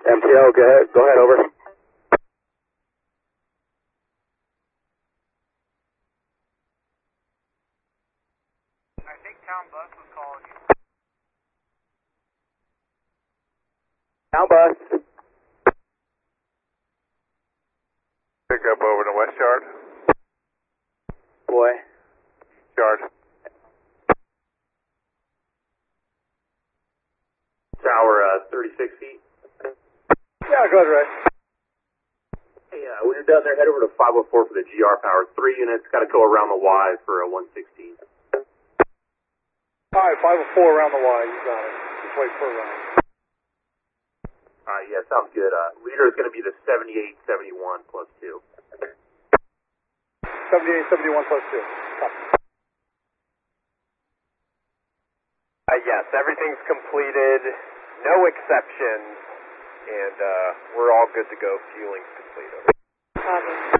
MTO, go ahead, over. I think Town Bus was calling you. Town Bus. Pick up over to West Yard. Boy. Yard. Tower 36 feet. Yeah, go ahead, Ray. Hey, when you're down there, head over to 504 for the GR power. 3 units, got to go around the Y for a 116. All right, 504 around the Y. You got it. Just wait for a round. Yeah, sounds good. Leader is going to be the 7871 plus 2. 7871 plus 2. Copy. Yes, everything's completed, no exceptions, and we're all good to go. Fueling's complete. Copy.